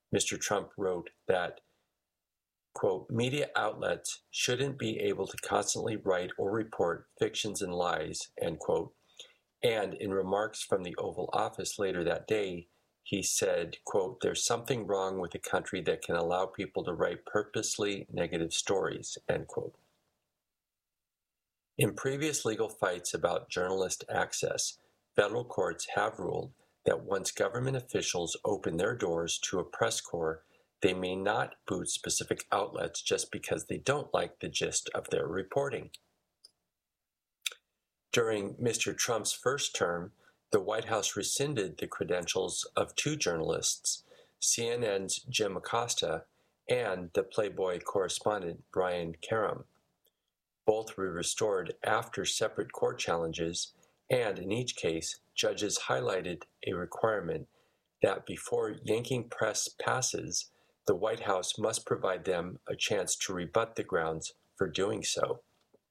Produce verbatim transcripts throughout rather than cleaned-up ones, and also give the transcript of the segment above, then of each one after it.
Mister Trump wrote that, quote, media outlets shouldn't be able to constantly write or report fictions and lies, end quote. And in remarks from the Oval Office later that day, he said, quote, there's something wrong with a country that can allow people to write purposely negative stories, end quote. In previous legal fights about journalist access, federal courts have ruled that once government officials open their doors to a press corps, they may not boot specific outlets just because they don't like the gist of their reporting. During Mister Trump's first term, the White House rescinded the credentials of two journalists, C N N's Jim Acosta and the Playboy correspondent Brian Karem. Both were restored after separate court challenges, and in each case, judges highlighted a requirement that before yanking press passes, the White House must provide them a chance to rebut the grounds for doing so.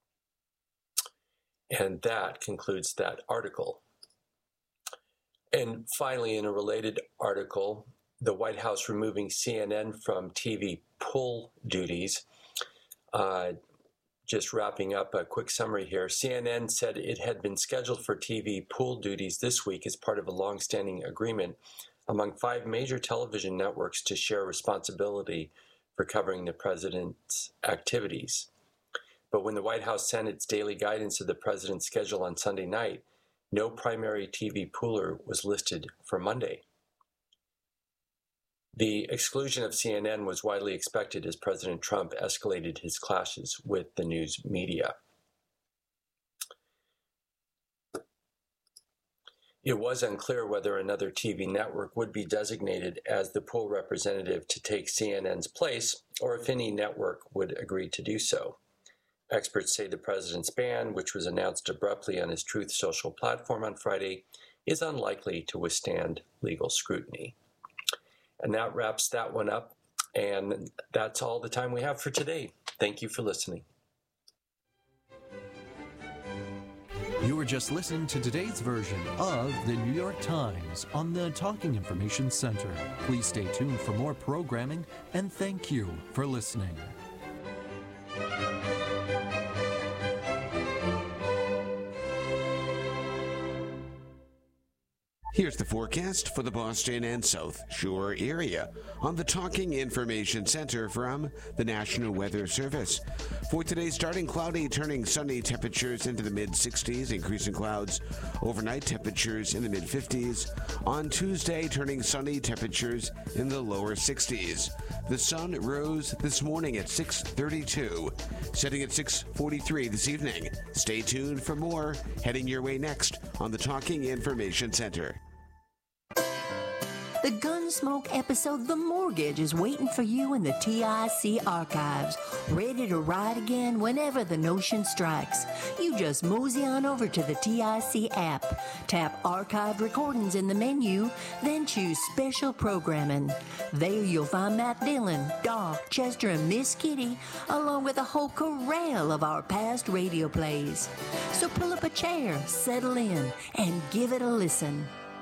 And that concludes that article. And finally, in a related article, the White House removing C N N from T V pull duties. Uh, just wrapping up a quick summary here. C N N said it had been scheduled for T V pull duties this week as part of a long-standing agreement among five major television networks to share responsibility for covering the president's activities. But when the White House sent its daily guidance to the president's schedule on Sunday night, no primary T V pooler was listed for Monday. The exclusion of C N N was widely expected as President Trump escalated his clashes with the news media. It was unclear whether another T V network would be designated as the pool representative to take C N N's place, or if any network would agree to do so. Experts say the president's ban, which was announced abruptly on his Truth Social platform on Friday, is unlikely to withstand legal scrutiny. And that wraps that one up, and that's all the time we have for today. Thank you for listening. You were just listening to today's version of the New York Times on the Talking Information Center. Please stay tuned for more programming, and thank you for listening. Here's the forecast for the Boston and South Shore area on the Talking Information Center from the National Weather Service. For today, starting cloudy, turning sunny, temperatures into the mid sixties, increasing clouds. Overnight, temperatures in the mid fifties. On Tuesday, turning sunny, temperatures in the lower sixties. The sun rose this morning at six thirty-two, setting at six forty-three this evening. Stay tuned for more heading your way next on the Talking Information Center. The Gunsmoke episode The Mortgage is waiting for you in the T I C archives, ready to ride again whenever the notion strikes. You just mosey on over to the T I C app, tap Archived Recordings in the menu, then choose Special Programming. There you'll find Matt Dillon, Doc, Chester, and Miss Kitty, along with a whole corral of our past radio plays. So pull up a chair, settle in, and give it a listen.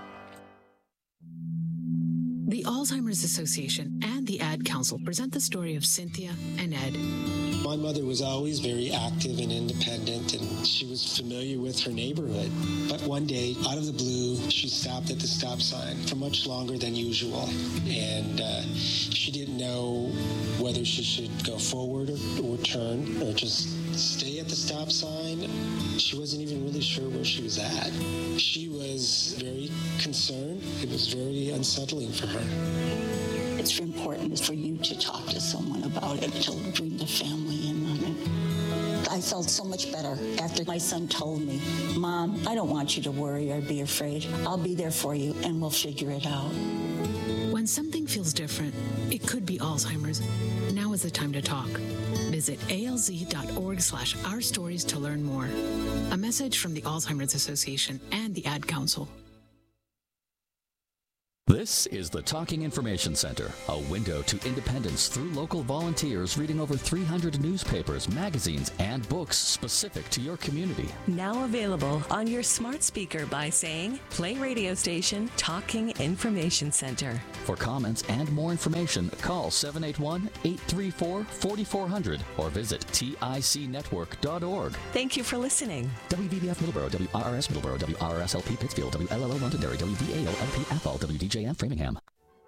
The Alzheimer's Association and the Ad Council present the story of Cynthia and Ed. My mother was always very active and independent, and she was familiar with her neighborhood. But one day, out of the blue, she stopped at the stop sign for much longer than usual. And uh, she didn't know whether she should go forward or, or turn or just stay at the stop sign. She wasn't even really sure where she was at. She was very concerned. It was very unsettling for her. It's important for you to talk to someone about it, to bring the family in on it. I felt so much better after my son told me, Mom, I don't want you to worry or be afraid. I'll be there for you and we'll figure it out. When something feels different, it could be Alzheimer's. Now is the time to talk. Visit alz.org slash our stories to learn more. A message from the Alzheimer's Association and the Ad Council. This is the Talking Information Center, a window to independence through local volunteers reading over three hundred newspapers, magazines, and books specific to your community. Now available on your smart speaker by saying, play radio station Talking Information Center. For comments and more information, call seven eight one, eight three four, four four zero zero or visit tic network dot org. Thank you for listening. W V B F Middleborough, W R R S Middleborough, W R R S L P Pittsfield, W L L O Londonderry, W V A O L P Athol, W D J M Framingham.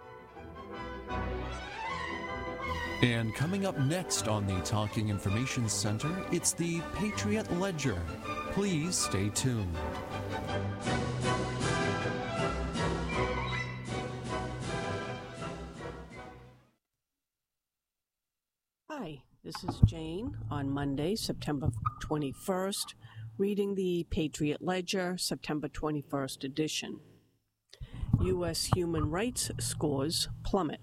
And coming up next on the Talking Information Center, it's the Patriot Ledger. Please stay tuned. Hi, this is Jane on Monday, September twenty-first, reading the Patriot Ledger, September twenty-first edition. U S human rights scores plummet.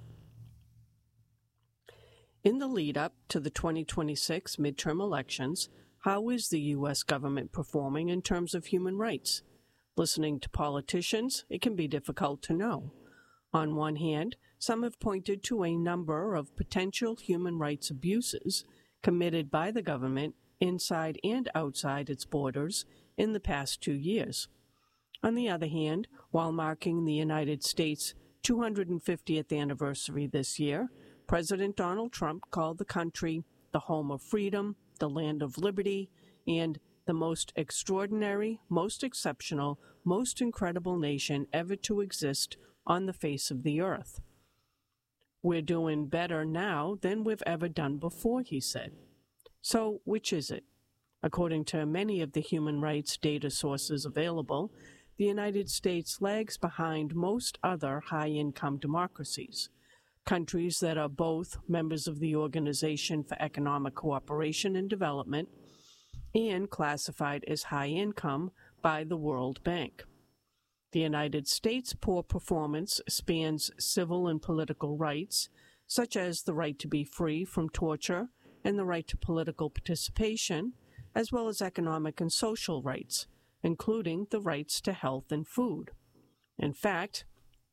In the lead-up to the twenty twenty-six midterm elections, how is the U S government performing in terms of human rights? Listening to politicians, it can be difficult to know. On one hand, some have pointed to a number of potential human rights abuses committed by the government inside and outside its borders in the past two years. On the other hand, while marking the United States' two hundred fiftieth anniversary this year, President Donald Trump called the country the home of freedom, the land of liberty, and the most extraordinary, most exceptional, most incredible nation ever to exist on the face of the earth. We're doing better now than we've ever done before, he said. So, which is it? According to many of the human rights data sources available, the United States lags behind most other high-income democracies, countries that are both members of the Organization for Economic Cooperation and Development and classified as high-income by the World Bank. The United States' poor performance spans civil and political rights, such as the right to be free from torture and the right to political participation, as well as economic and social rights, including the rights to health and food. In fact,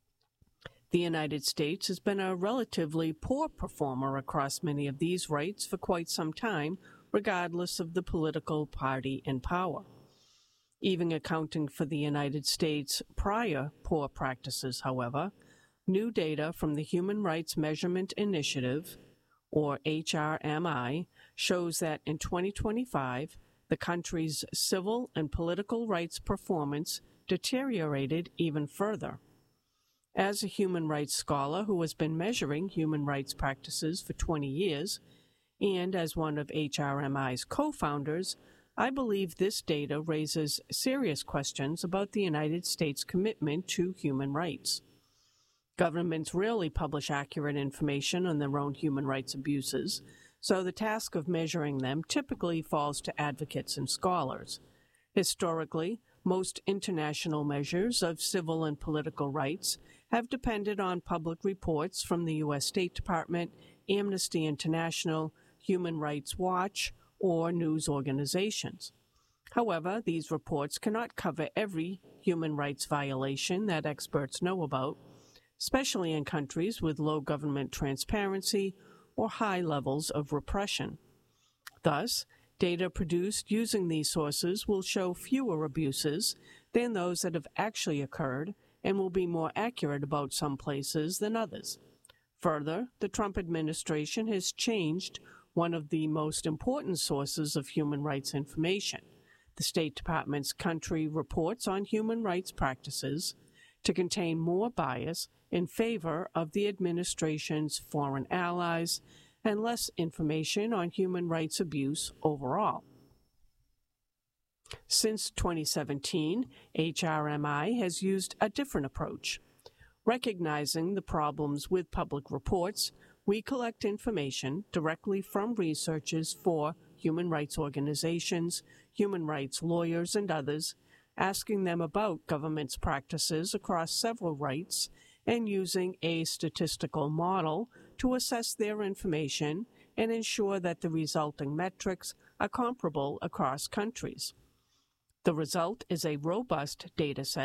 the United States has been a relatively poor performer across many of these rights for quite some time, regardless of the political party in power. Even accounting for the United States' prior poor practices, however, new data from the Human Rights Measurement Initiative, or H R M I, shows that in twenty twenty-five, the country's civil and political rights performance deteriorated even further. As a human rights scholar who has been measuring human rights practices for twenty years, and as one of H R M I's co-founders, I believe this data raises serious questions about the United States' commitment to human rights. Governments rarely publish accurate information on their own human rights abuses, so the task of measuring them typically falls to advocates and scholars. Historically, most international measures of civil and political rights have depended on public reports from the U S State Department, Amnesty International, Human Rights Watch, or news organizations. However, these reports cannot cover every human rights violation that experts know about, especially in countries with low government transparency or high levels of repression. Thus, data produced using these sources will show fewer abuses than those that have actually occurred and will be more accurate about some places than others. Further, the Trump administration has changed one of the most important sources of human rights information, the State Department's country reports on human rights practices, to contain more bias in favor of the administration's foreign allies and less information on human rights abuse overall. Since twenty seventeen, H R M I has used a different approach. Recognizing the problems with public reports, we collect information directly from researchers for human rights organizations, human rights lawyers, and others, asking them about government's practices across several rights and using a statistical model to assess their information and ensure that the resulting metrics are comparable across countries. The result is a robust data set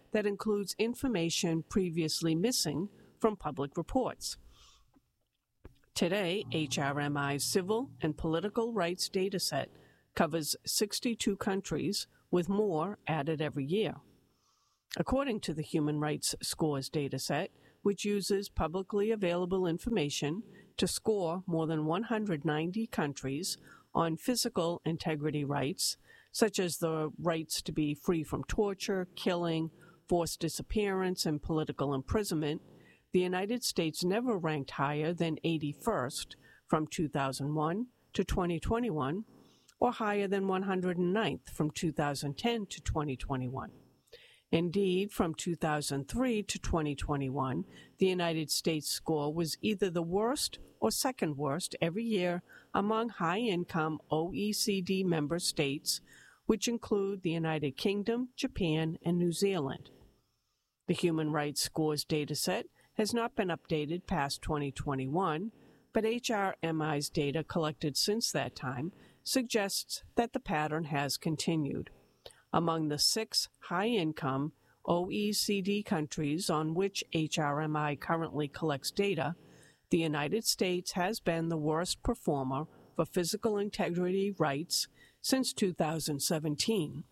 that includes information previously missing from public reports. Today, H R M I's Civil and Political Rights dataset covers sixty-two countries, with more added every year. According to the Human Rights Scores dataset, which uses publicly available information to score more than one hundred ninety countries on physical integrity rights, such as the rights to be free from torture, killing, forced disappearance, and political imprisonment, the United States never ranked higher than eighty-first from two thousand one to twenty twenty-one, or higher than one hundred ninth from two thousand ten to twenty twenty-one. Indeed, from two thousand three to twenty twenty-one, the United States score was either the worst or second worst every year among high-income O E C D member states, which include the United Kingdom, Japan, and New Zealand. The Human Rights Scores dataset has not been updated past twenty twenty-one, but H R M I's data collected since that time suggests that the pattern has continued. Among the six high-income O E C D countries on which H R M I currently collects data, the United States has been the worst performer for physical integrity rights since two thousand seventeen.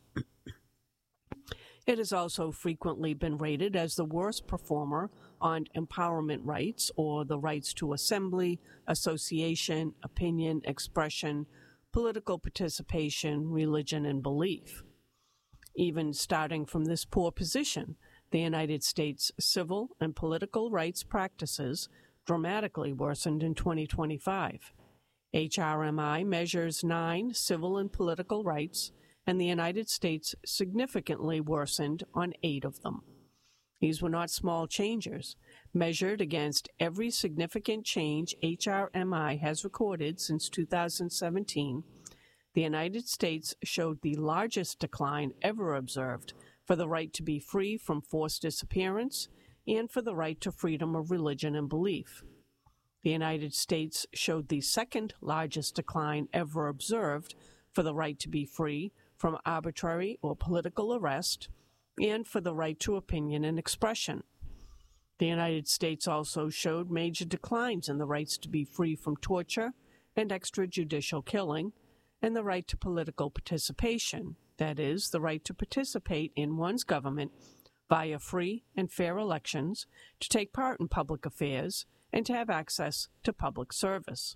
It has also frequently been rated as the worst performer on empowerment rights, or the rights to assembly, association, opinion, expression, political participation, religion, and belief. Even starting from this poor position, the United States civil and political rights practices dramatically worsened in twenty twenty-five. H R M I measures nine civil and political rights, and the United States significantly worsened on eight of them. These were not small changes. Measured against every significant change H R M I has recorded since two thousand seventeen, the United States showed the largest decline ever observed for the right to be free from forced disappearance and for the right to freedom of religion and belief. The United States showed the second largest decline ever observed for the right to be free from arbitrary or political arrest and for the right to opinion and expression. The United States also showed major declines in the rights to be free from torture and extrajudicial killing, and the right to political participation, that is, the right to participate in one's government via free and fair elections, to take part in public affairs, and to have access to public service.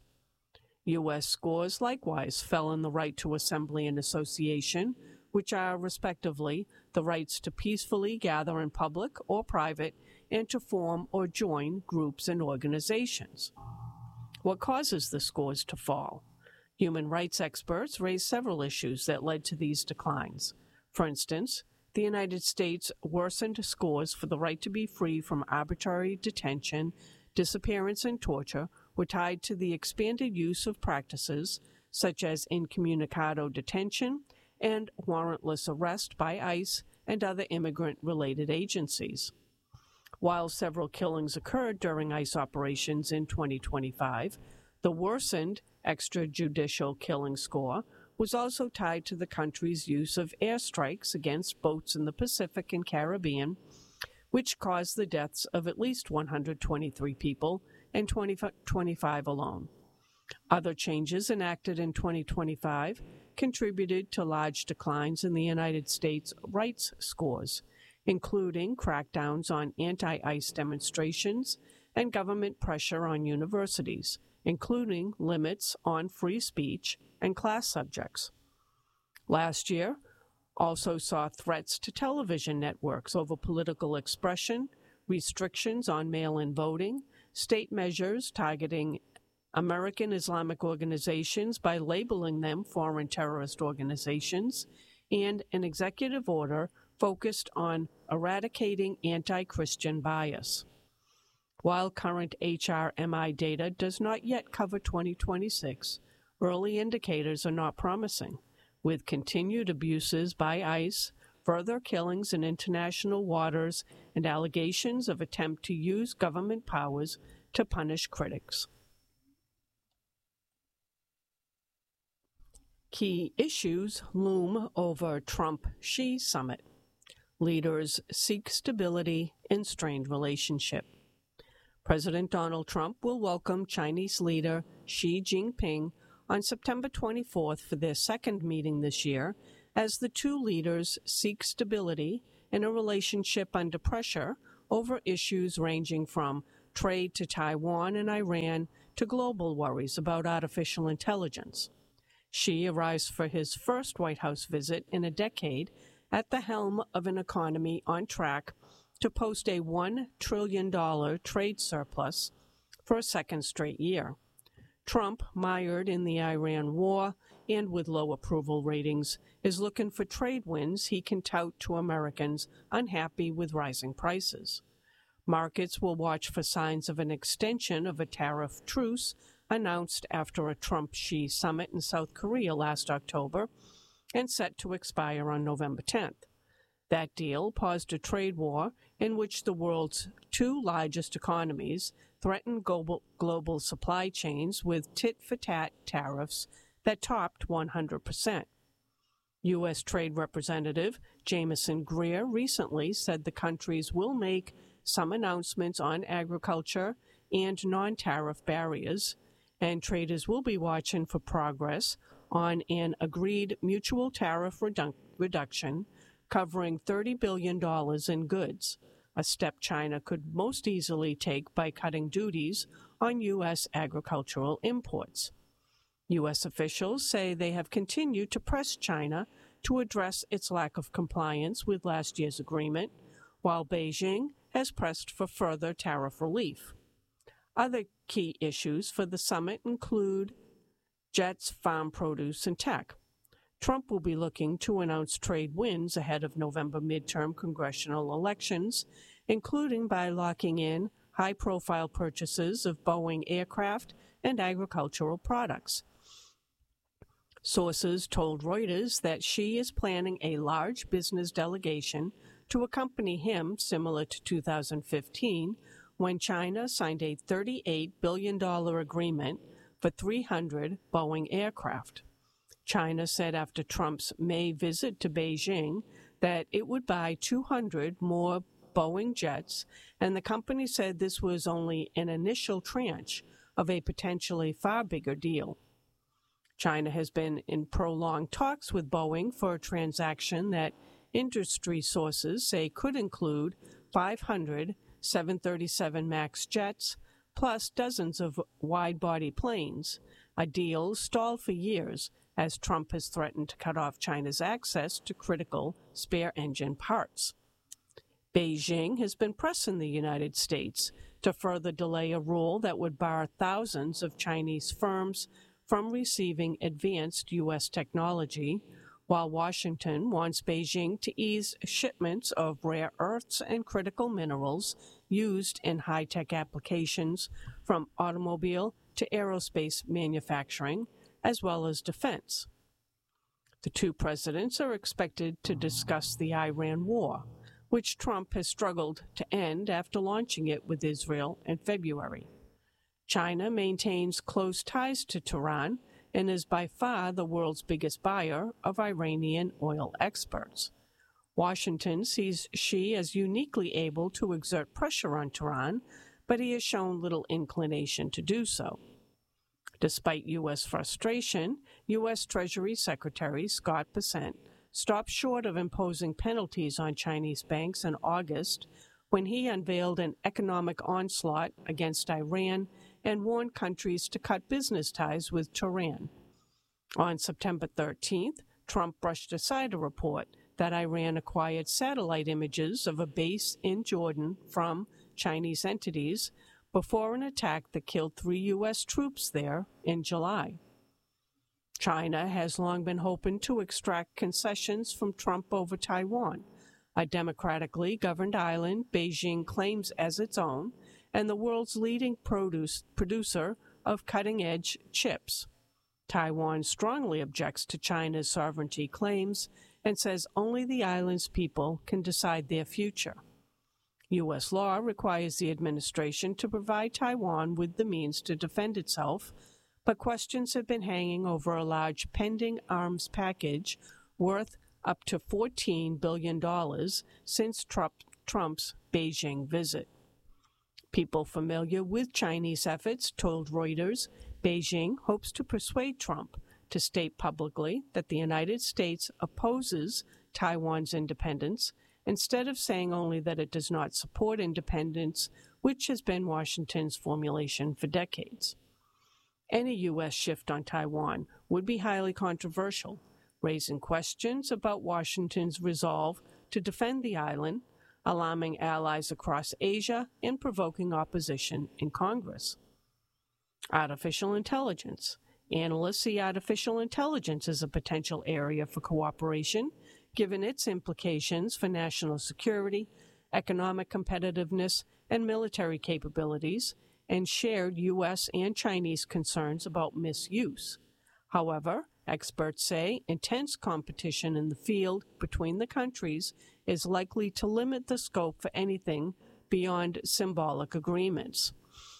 U S scores likewise fell in the right to assembly and association, which are, respectively, the rights to peacefully gather in public or private and to form or join groups and organizations. What causes the scores to fall? Human rights experts raised several issues that led to these declines. For instance, the United States worsened scores for the right to be free from arbitrary detention, disappearance, and torture were tied to the expanded use of practices such as incommunicado detention and warrantless arrest by ICE and other immigrant-related agencies. While several killings occurred during ICE operations in twenty twenty-five, the worsened extrajudicial killing score was also tied to the country's use of airstrikes against boats in the Pacific and Caribbean, which caused the deaths of at least one hundred twenty-three people in twenty twenty-five alone. Other changes enacted in twenty twenty-five contributed to large declines in the United States rights scores, including crackdowns on anti-ICE demonstrations and government pressure on universities, including limits on free speech and class subjects. Last year also saw threats to television networks over political expression, restrictions on mail-in voting, state measures targeting American Islamic organizations by labeling them foreign terrorist organizations, and an executive order focused on eradicating anti-Christian bias. While current H R M I data does not yet cover twenty twenty-six, early indicators are not promising, with continued abuses by ICE, further killings in international waters, and allegations of attempt to use government powers to punish critics. Key issues loom over Trump-Xi summit. Leaders seek stability in strained relationship. President Donald Trump will welcome Chinese leader Xi Jinping on September twenty-fourth for their second meeting this year, as the two leaders seek stability in a relationship under pressure over issues ranging from trade to Taiwan and Iran to global worries about artificial intelligence. Xi arrives for his first White House visit in a decade at the helm of an economy on track to post a one trillion dollars trade surplus for a second straight year. Trump, mired in the Iran war and with low approval ratings, is looking for trade wins he can tout to Americans unhappy with rising prices. Markets will watch for signs of an extension of a tariff truce announced after a Trump-Xi summit in South Korea last October and set to expire on November tenth. That deal paused a trade war in which the world's two largest economies threatened global, global supply chains with tit-for-tat tariffs that topped one hundred percent. U S Trade Representative Jamieson Greer recently said the countries will make some announcements on agriculture and non-tariff barriers, and traders will be watching for progress on an agreed mutual tariff redu- reduction covering thirty billion dollars in goods, a step China could most easily take by cutting duties on U S agricultural imports. U S officials say they have continued to press China to address its lack of compliance with last year's agreement, while Beijing has pressed for further tariff relief. Other key issues for the summit include jets, farm produce, and tech. Trump will be looking to announce trade wins ahead of November midterm congressional elections, including by locking in high-profile purchases of Boeing aircraft and agricultural products. Sources told Reuters that Xi is planning a large business delegation to accompany him, similar to two thousand fifteen, when China signed a thirty-eight billion dollars agreement for three hundred Boeing aircraft. China said after Trump's May visit to Beijing that it would buy two hundred more Boeing jets, and the company said this was only an initial tranche of a potentially far bigger deal. China has been in prolonged talks with Boeing for a transaction that industry sources say could include five hundred seven thirty-seven MAX jets, plus dozens of wide-body planes, a deal stalled for years as Trump has threatened to cut off China's access to critical spare engine parts. Beijing has been pressing the United States to further delay a rule that would bar thousands of Chinese firms from receiving advanced U S technology, while Washington wants Beijing to ease shipments of rare earths and critical minerals used in high-tech applications from automobile to aerospace manufacturing, as well as defense. The two presidents are expected to discuss the Iran war, which Trump has struggled to end after launching it with Israel in February. China maintains close ties to Tehran and is by far the world's biggest buyer of Iranian oil exports. Washington sees Xi as uniquely able to exert pressure on Tehran, but he has shown little inclination to do so. Despite U S frustration, U S Treasury Secretary Scott Bessent stopped short of imposing penalties on Chinese banks in August when he unveiled an economic onslaught against Iran and warned countries to cut business ties with Tehran. On September thirteenth, Trump brushed aside a report that Iran acquired satellite images of a base in Jordan from Chinese entities before an attack that killed three U S troops there in July. China has long been hoping to extract concessions from Trump over Taiwan, a democratically governed island Beijing claims as its own, and the world's leading produce, producer of cutting-edge chips. Taiwan strongly objects to China's sovereignty claims and says only the island's people can decide their future. U S law requires the administration to provide Taiwan with the means to defend itself, but questions have been hanging over a large pending arms package worth up to fourteen billion dollars since Trump, Trump's Beijing visit. People familiar with Chinese efforts told Reuters Beijing hopes to persuade Trump to state publicly that the United States opposes Taiwan's independence instead of saying only that it does not support independence, which has been Washington's formulation for decades. Any U S shift on Taiwan would be highly controversial, raising questions about Washington's resolve to defend the island, alarming allies across Asia, and provoking opposition in Congress. Artificial intelligence. Analysts see artificial intelligence as a potential area for cooperation, given its implications for national security, economic competitiveness, and military capabilities, and shared U S and Chinese concerns about misuse. However, experts say intense competition in the field between the countries is likely to limit the scope for anything beyond symbolic agreements.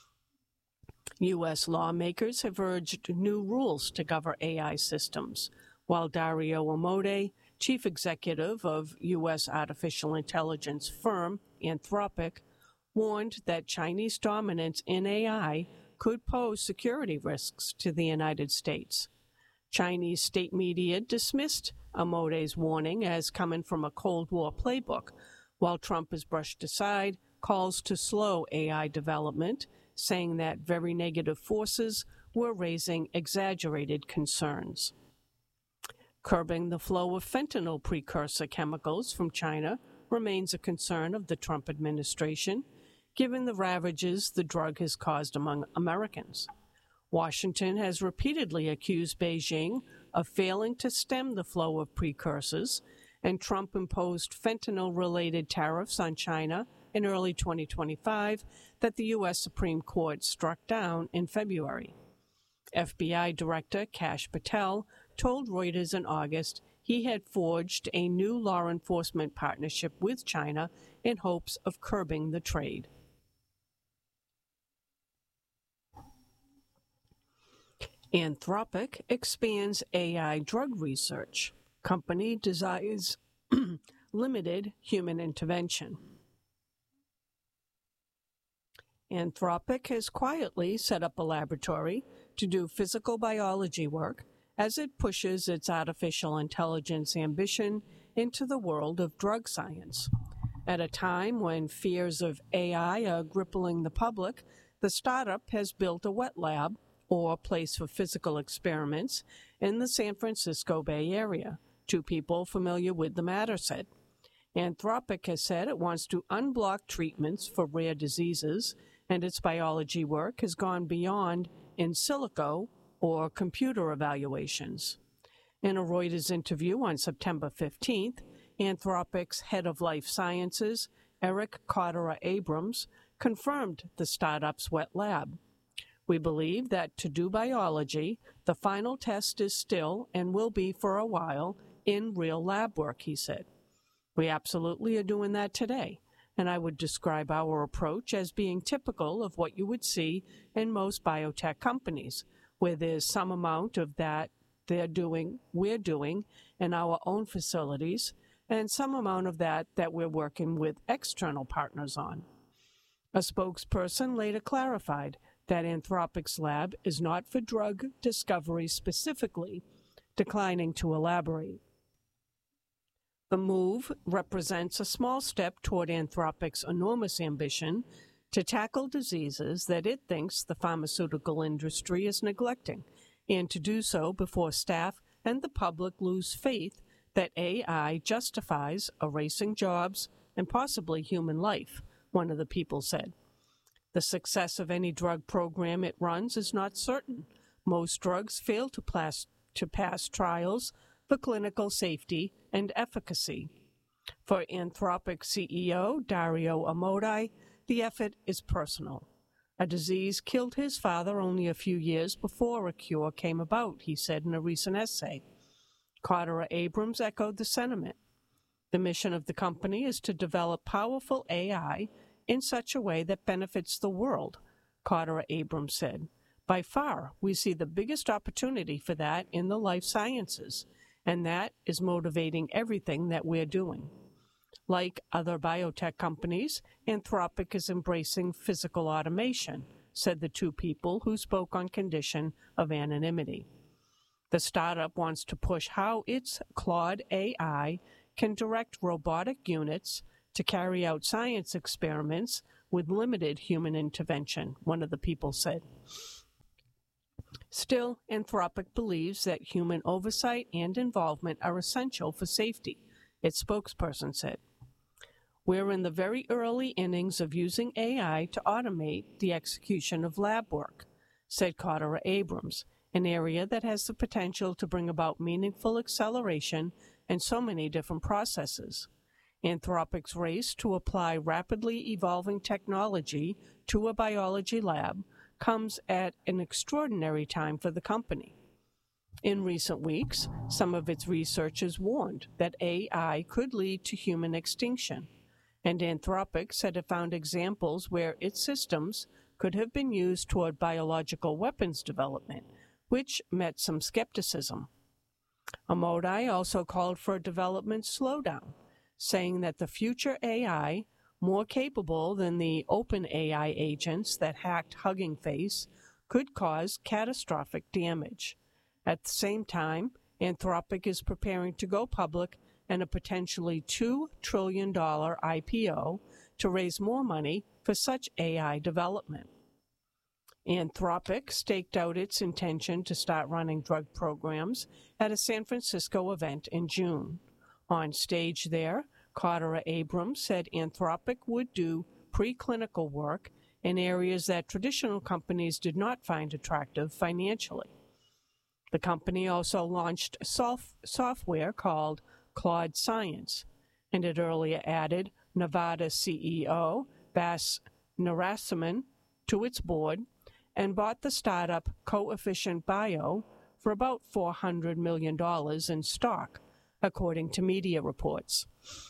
U S lawmakers have urged new rules to govern A I systems, while Dario Amodei, chief executive of U S artificial intelligence firm Anthropic, warned that Chinese dominance in A I could pose security risks to the United States. Chinese state media dismissed Amodei's warning as coming from a Cold War playbook, while Trump has brushed aside calls to slow A I development, saying that very negative forces were raising exaggerated concerns. Curbing the flow of fentanyl precursor chemicals from China remains a concern of the Trump administration, given the ravages the drug has caused among Americans. Washington has repeatedly accused Beijing of failing to stem the flow of precursors, and Trump imposed fentanyl-related tariffs on China in early twenty twenty-five that the U S Supreme Court struck down in February. F B I Director Kash Patel told Reuters in August he had forged a new law enforcement partnership with China in hopes of curbing the trade. Anthropic expands A I drug research. Company desires limited human intervention. Anthropic has quietly set up a laboratory to do physical biology work as it pushes its artificial intelligence ambition into the world of drug science. At a time when fears of A I are crippling the public, the startup has built a wet lab, or place for physical experiments, in the San Francisco Bay Area, two people familiar with the matter said. Anthropic has said it wants to unblock treatments for rare diseases, and its biology work has gone beyond in silico or computer evaluations. In a Reuters interview on September fifteenth, Anthropic's head of life sciences, Eric Cotterer-Abrams, confirmed the startup's wet lab. We believe that to do biology, the final test is still, and will be for a while, in real lab work, he said. We absolutely are doing that today, and I would describe our approach as being typical of what you would see in most biotech companies, where there's some amount of that they're doing, we're doing in our own facilities, and some amount of that that we're working with external partners on. A spokesperson later clarified that Anthropic's lab is not for drug discovery specifically, declining to elaborate. The move represents a small step toward Anthropic's enormous ambition to tackle diseases that it thinks the pharmaceutical industry is neglecting, and to do so before staff and the public lose faith that A I justifies erasing jobs and possibly human life, one of the people said. The success of any drug program it runs is not certain. Most drugs fail to, pass, to pass trials for clinical safety and efficacy. For Anthropic C E O Dario Amodei, the effort is personal. A disease killed his father only a few years before a cure came about, he said in a recent essay. Cotterer-Abrams echoed the sentiment. The mission of the company is to develop powerful A I in such a way that benefits the world, Cotterer-Abrams said. By far, we see the biggest opportunity for that in the life sciences. and that is motivating everything that we're doing. Like other biotech companies, Anthropic is embracing physical automation, said the two people who spoke on condition of anonymity. The startup wants to push how its Claude A I can direct robotic units to carry out science experiments with limited human intervention, one of the people said. Still, Anthropic believes that human oversight and involvement are essential for safety, its spokesperson said. We're in the very early innings of using A I to automate the execution of lab work, said Carter Abrams, an area that has the potential to bring about meaningful acceleration in so many different processes. Anthropic's race to apply rapidly evolving technology to a biology lab comes at an extraordinary time for the company. In recent weeks, some of its researchers warned that A I could lead to human extinction, and Anthropic said it found examples where its systems could have been used toward biological weapons development, which met some skepticism. Amodai also called for a development slowdown, saying that the future A I, more capable than the OpenAI agents that hacked Hugging Face, could cause catastrophic damage. At the same time, Anthropic is preparing to go public in a potentially two trillion dollars I P O to raise more money for such A I development. Anthropic staked out its intention to start running drug programs at a San Francisco event in June. On stage there, Carter Abrams said Anthropic would do preclinical work in areas that traditional companies did not find attractive financially. The company also launched soft software called Claude Science, and it earlier added Nevada C E O Bas Narasimhan to its board and bought the startup Coefficient Bio for about four hundred million dollars in stock, according to media reports.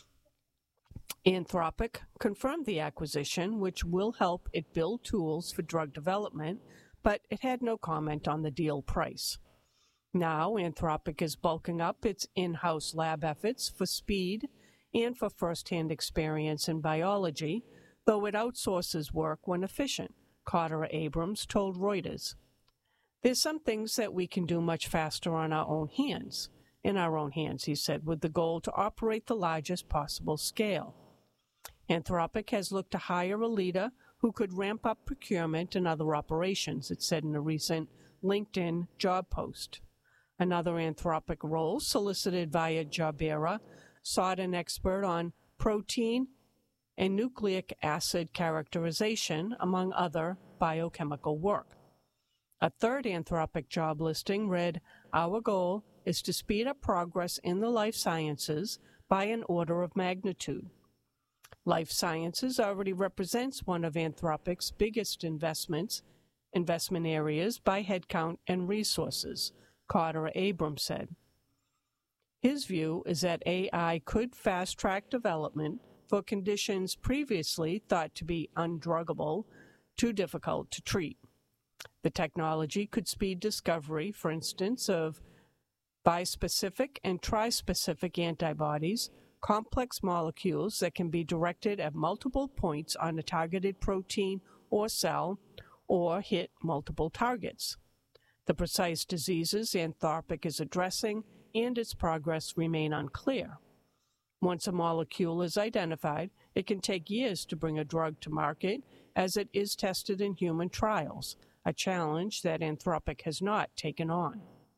Anthropic confirmed the acquisition, which will help it build tools for drug development, but it had no comment on the deal price. Now, Anthropic is bulking up its in-house lab efforts for speed and for first-hand experience in biology, though it outsources work when efficient, Carter Abrams told Reuters. There's some things that we can do much faster on our own hands, in our own hands, he said, with the goal to operate the largest possible scale. Anthropic has looked to hire a leader who could ramp up procurement and other operations, it said in a recent LinkedIn job post. Another Anthropic role solicited via Jobera sought an expert on protein and nucleic acid characterization, among other biochemical work. A third Anthropic job listing read, "Our goal is to speed up progress in the life sciences by an order of magnitude." Life sciences already represents one of Anthropic's biggest investments, investment areas by headcount and resources, Carter Abrams said. His view is that A I could fast-track development for conditions previously thought to be undruggable, too difficult to treat. The technology could speed discovery, for instance, of bispecific and trispecific antibodies, complex molecules that can be directed at multiple points on a targeted protein or cell, or hit multiple targets. The precise diseases Anthropic is addressing and its progress remain unclear. Once a molecule is identified, it can take years to bring a drug to market as it is tested in human trials, a challenge that Anthropic has not taken on.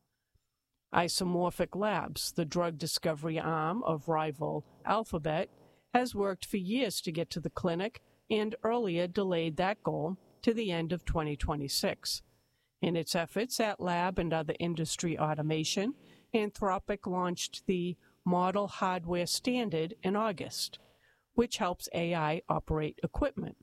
Isomorphic Labs, the drug discovery arm of rival Alphabet, has worked for years to get to the clinic and earlier delayed that goal to the end of twenty twenty-six. In its efforts at lab and other industry automation, Anthropic launched the Model Hardware Standard in August, which helps A I operate equipment.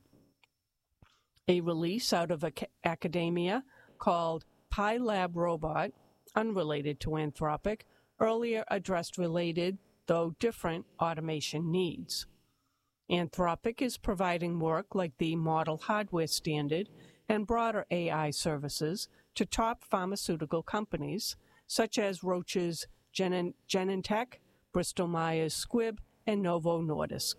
A release out of ac- academia called PyLab Robot, unrelated to Anthropic, earlier addressed related, though different, automation needs. Anthropic is providing work like the Model Hardware Standard and broader A I services to top pharmaceutical companies, such as Roche's Gen- Genentech, Bristol Myers Squibb, and Novo Nordisk.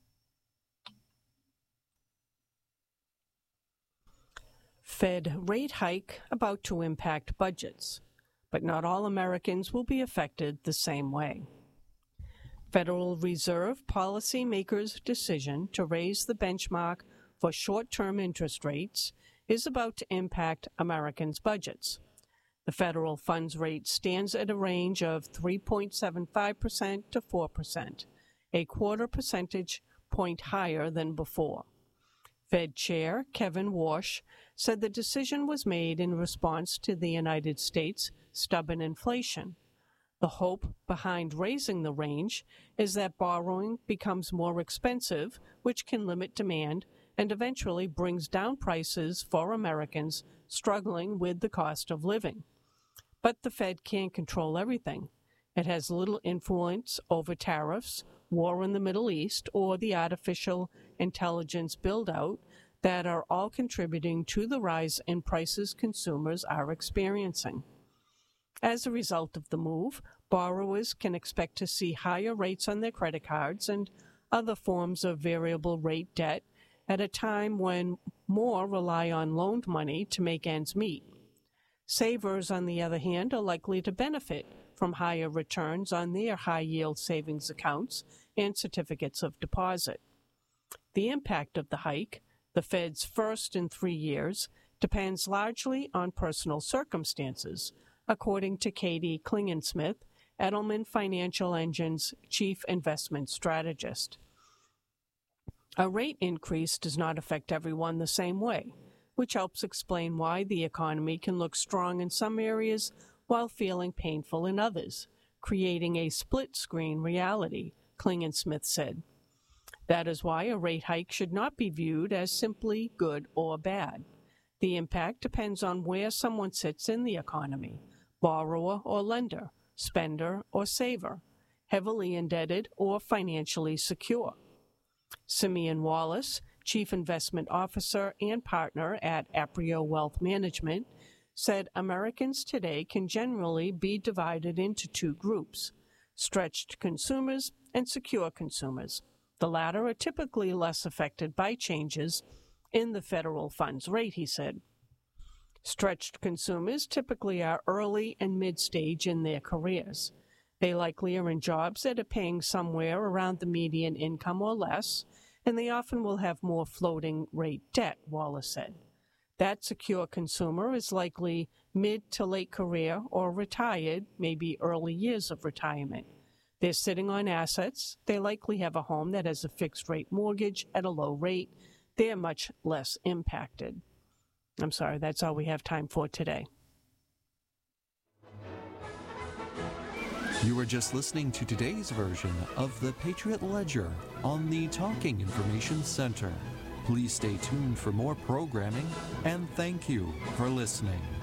Fed rate hike about to impact budgets, but not all Americans will be affected the same way. Federal Reserve policymakers' decision to raise the benchmark for short-term interest rates is about to impact Americans' budgets. The federal funds rate stands at a range of three point seven five percent to four percent, a quarter percentage point higher than before. Fed Chair Kevin Warsh said the decision was made in response to the United States' stubborn inflation. The hope behind raising the range is that borrowing becomes more expensive, which can limit demand and eventually brings down prices for Americans struggling with the cost of living. But the Fed can't control everything. It has little influence over tariffs, war in the Middle East, or the artificial intelligence build-out that are all contributing to the rise in prices consumers are experiencing. As a result of the move, borrowers can expect to see higher rates on their credit cards and other forms of variable rate debt at a time when more rely on loaned money to make ends meet. Savers, on the other hand, are likely to benefit from higher returns on their high-yield savings accounts and certificates of deposit. The impact of the hike, the Fed's first in three years, depends largely on personal circumstances, according to Katie Klingensmith, Edelman Financial Engine's chief investment strategist. A rate increase does not affect everyone the same way, which helps explain why the economy can look strong in some areas while feeling painful in others, creating a split-screen reality, Klingensmith said. That is why a rate hike should not be viewed as simply good or bad. The impact depends on where someone sits in the economy, borrower or lender, spender or saver, heavily indebted or financially secure. Simeon Wallace, Chief Investment Officer and partner at Aprio Wealth Management, said Americans today can generally be divided into two groups, stretched consumers and secure consumers. The latter are typically less affected by changes in the federal funds rate, he said. Stretched consumers typically are early and mid-stage in their careers. They likely are in jobs that are paying somewhere around the median income or less, and they often will have more floating rate debt, Wallace said. That secure consumer is likely mid to late career or retired, maybe early years of retirement. They're sitting on assets. They likely have a home that has a fixed rate mortgage at a low rate. They're much less impacted. I'm sorry, that's all we have time for today. You were just listening to today's version of the Patriot Ledger on the Talking Information Center. Please stay tuned for more programming, and thank you for listening.